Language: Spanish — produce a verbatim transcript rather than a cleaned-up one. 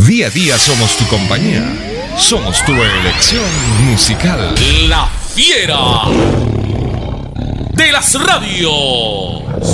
Día a día somos tu compañía. Somos tu elección musical. La Fiera de las radios.